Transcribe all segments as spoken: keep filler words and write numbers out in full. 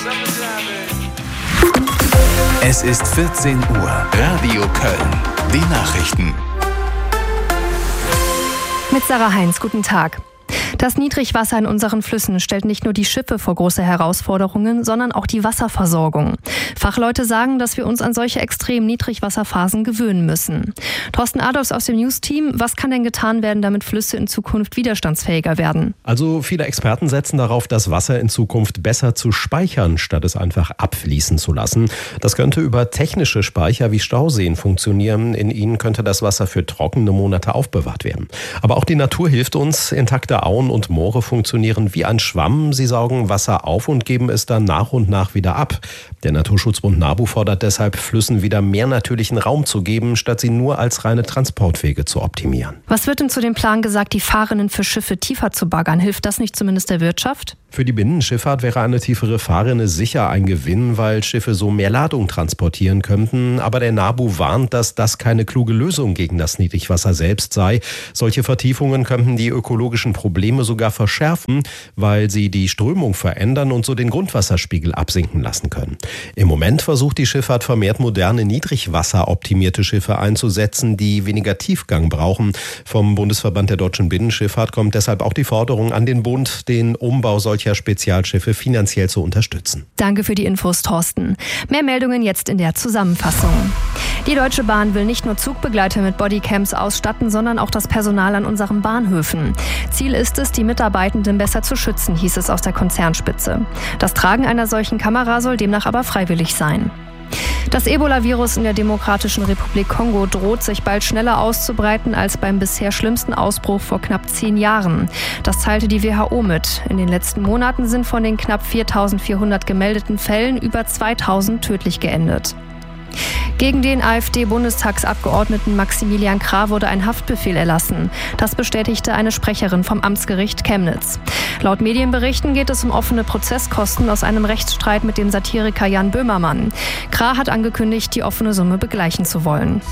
Es ist vierzehn Uhr. Radio Köln. Die Nachrichten. Mit Sarah Heinz, guten Tag. Das Niedrigwasser in unseren Flüssen stellt nicht nur die Schiffe vor große Herausforderungen, sondern auch die Wasserversorgung. Fachleute sagen, dass wir uns an solche extremen Niedrigwasserphasen gewöhnen müssen. Thorsten Adolfs aus dem News-Team, was kann denn getan werden, damit Flüsse in Zukunft widerstandsfähiger werden? Also viele Experten setzen darauf, das Wasser in Zukunft besser zu speichern, statt es einfach abfließen zu lassen. Das könnte über technische Speicher wie Stauseen funktionieren. In ihnen könnte das Wasser für trockene Monate aufbewahrt werden. Aber auch die Natur hilft uns. Intakte Auen und Moore funktionieren wie ein Schwamm. Sie saugen Wasser auf und geben es dann nach und nach wieder ab. Der Naturschutzbund NABU fordert deshalb, Flüssen wieder mehr natürlichen Raum zu geben, statt sie nur als reine Transportwege zu optimieren. Was wird denn zu dem Plan gesagt, die Fahrrinnen für Schiffe tiefer zu baggern? Hilft das nicht zumindest der Wirtschaft? Für die Binnenschifffahrt wäre eine tiefere Fahrrinne sicher ein Gewinn, weil Schiffe so mehr Ladung transportieren könnten. Aber der NABU warnt, dass das keine kluge Lösung gegen das Niedrigwasser selbst sei. Solche Vertiefungen könnten die ökologischen Probleme sogar verschärfen, weil sie die Strömung verändern und so den Grundwasserspiegel absinken lassen können. Im Moment versucht die Schifffahrt vermehrt moderne, niedrigwasseroptimierte Schiffe einzusetzen, die weniger Tiefgang brauchen. Vom Bundesverband der deutschen Binnenschifffahrt kommt deshalb auch die Forderung an den Bund, den Umbau solcher Spezialschiffe finanziell zu unterstützen. Danke für die Infos, Thorsten. Mehr Meldungen jetzt in der Zusammenfassung. Die Deutsche Bahn will nicht nur Zugbegleiter mit Bodycams ausstatten, sondern auch das Personal an unseren Bahnhöfen. Ziel ist es, die Mitarbeitenden besser zu schützen, hieß es aus der Konzernspitze. Das Tragen einer solchen Kamera soll demnach aber freiwillig sein. Das Ebola-Virus in der Demokratischen Republik Kongo droht sich bald schneller auszubreiten als beim bisher schlimmsten Ausbruch vor knapp zehn Jahren. Das teilte die W H O mit. In den letzten Monaten sind von den knapp viertausendvierhundert gemeldeten Fällen über zweitausend tödlich geendet. Gegen den AfD-Bundestagsabgeordneten Maximilian Krah wurde ein Haftbefehl erlassen. Das bestätigte eine Sprecherin vom Amtsgericht Chemnitz. Laut Medienberichten geht es um offene Prozesskosten aus einem Rechtsstreit mit dem Satiriker Jan Böhmermann. Krah hat angekündigt, die offene Summe begleichen zu wollen.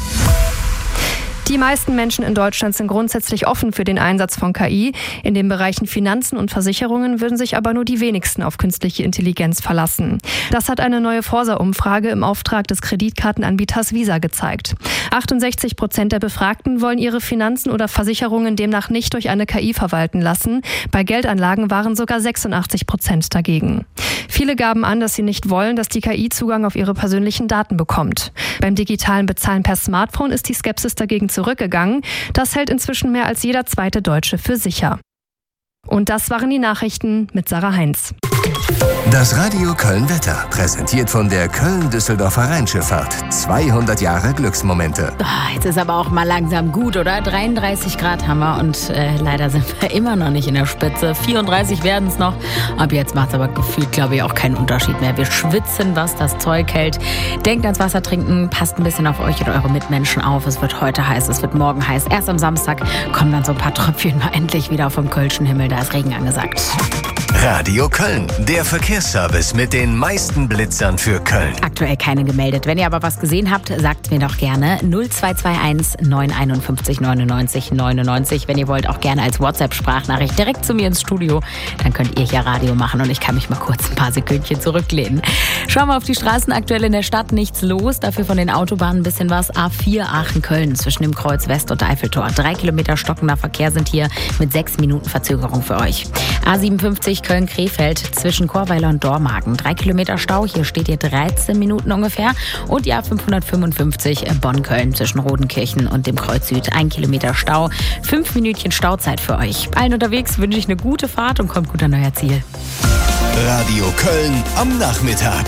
Die meisten Menschen in Deutschland sind grundsätzlich offen für den Einsatz von K I. In den Bereichen Finanzen und Versicherungen würden sich aber nur die wenigsten auf künstliche Intelligenz verlassen. Das hat eine neue Forsa-Umfrage im Auftrag des Kreditkartenanbieters Visa gezeigt. achtundsechzig Prozent der Befragten wollen ihre Finanzen oder Versicherungen demnach nicht durch eine K I verwalten lassen. Bei Geldanlagen waren sogar sechsundachtzig Prozent dagegen. Viele gaben an, dass sie nicht wollen, dass die K I Zugang auf ihre persönlichen Daten bekommt. Beim digitalen Bezahlen per Smartphone ist die Skepsis dagegen zurückgegangen. Das hält inzwischen mehr als jeder zweite Deutsche für sicher. Und das waren die Nachrichten mit Sarah Heinz. Das Radio Köln-Wetter, präsentiert von der Köln-Düsseldorfer Rheinschifffahrt. zweihundert Jahre Glücksmomente. Oh, jetzt ist aber auch mal langsam gut, oder? dreiunddreißig Grad haben wir und äh, leider sind wir immer noch nicht in der Spitze. vierunddreißig werden es noch. Ab jetzt macht es aber gefühlt, glaube ich, auch keinen Unterschied mehr. Wir schwitzen, was das Zeug hält. Denkt ans Wasser trinken, passt ein bisschen auf euch und eure Mitmenschen auf. Es wird heute heiß, es wird morgen heiß. Erst am Samstag kommen dann so ein paar Tröpfchen mal endlich wieder vom Kölschen Himmel. Da ist Regen angesagt. Radio Köln, der Verkehrsservice mit den meisten Blitzern für Köln. Aktuell keine gemeldet. Wenn ihr aber was gesehen habt, sagt mir doch gerne null zwei zwei eins neun fünf eins neunundneunzig neunundneunzig. Wenn ihr wollt, auch gerne als WhatsApp-Sprachnachricht direkt zu mir ins Studio. Dann könnt ihr hier Radio machen und ich kann mich mal kurz ein paar Sekündchen zurücklehnen. Schauen wir auf die Straßen. Aktuell in der Stadt nichts los. Dafür von den Autobahnen ein bisschen was. A vier Aachen-Köln zwischen dem Kreuz West und Eiffeltor. Drei Kilometer stockender Verkehr sind hier mit sechs Minuten Verzögerung für euch. A siebenundfünfzig Köln-Krefeld zwischen Chorweiler und Dormagen. Drei Kilometer Stau, hier steht ihr dreizehn Minuten ungefähr. Und die A fünfhundertfünfundfünfzig Bonn-Köln zwischen Rodenkirchen und dem Kreuz Süd. Ein Kilometer Stau, fünf Minütchen Stauzeit für euch. Allen unterwegs wünsche ich eine gute Fahrt und kommt gut an euer Ziel. Radio Köln am Nachmittag.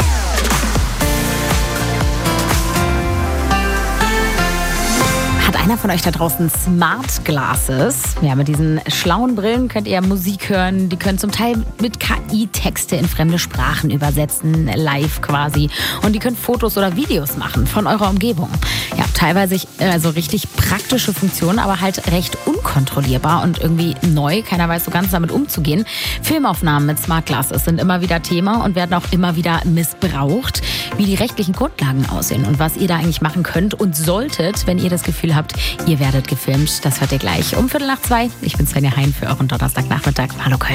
Hat einer von euch da draußen Smart Glasses? Ja, mit diesen schlauen Brillen könnt ihr Musik hören. Die können zum Teil mit K I-Texte in fremde Sprachen übersetzen, live quasi. Und die können Fotos oder Videos machen von eurer Umgebung. Ja, teilweise also richtig praktische Funktionen, aber halt recht unkontrollierbar und irgendwie neu. Keiner weiß so ganz damit umzugehen. Filmaufnahmen mit Smart Glasses sind immer wieder Thema und werden auch immer wieder missbraucht. Wie die rechtlichen Grundlagen aussehen und was ihr da eigentlich machen könnt und solltet, wenn ihr das Gefühl habt, ihr werdet gefilmt. Das hört ihr gleich um Viertel nach zwei. Ich bin Svenja Hein für euren Donnerstagnachmittag. Hallo Köln.